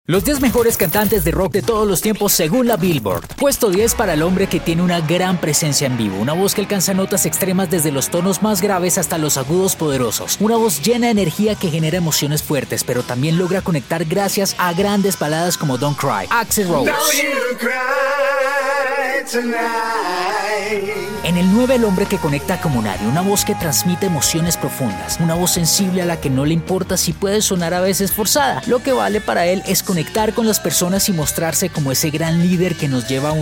Los 10 mejores cantantes de rock de todos los tiempos según la Billboard. Puesto 10 para el hombre que tiene una gran presencia en vivo, una voz que alcanza notas extremas desde los tonos más graves hasta los agudos poderosos, una voz llena de energía que genera emociones fuertes, pero también logra conectar gracias a grandes baladas como Don't Cry, Axl Rose. En el 9, el hombre que conecta como nadie, una voz que transmite emociones profundas, una voz sensible a la que no le importa si puede sonar a veces forzada. Lo que vale para él es conectar con las personas y mostrarse como ese gran líder que nos lleva a